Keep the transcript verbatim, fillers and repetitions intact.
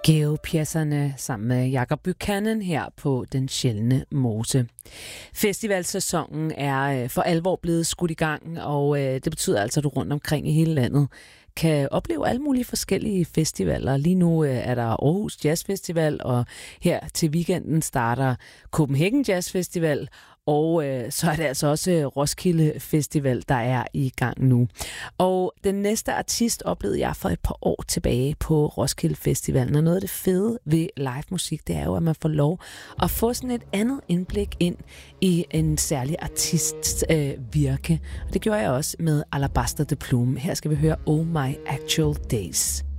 Geopjæsserne sammen med Jakob Buchanan her på Den Sjældne Mose. Festivalsæsonen er for alvor blevet skudt i gang, og det betyder altså, at du rundt omkring i hele landet kan opleve alle mulige forskellige festivaler. Lige nu er der Aarhus Jazz Festival, og her til weekenden starter Copenhagen Jazz Festival, og øh, så er det altså også Roskilde Festival, der er i gang nu. Og den næste artist oplevede jeg for et par år tilbage på Roskilde Festivalen. Og noget af det fede ved live musik, det er jo, at man får lov at få sådan et andet indblik ind i en særlig artists øh, virke. Og det gjorde jeg også med Alabaster de Plume. Her skal vi høre Oh My Actual Days.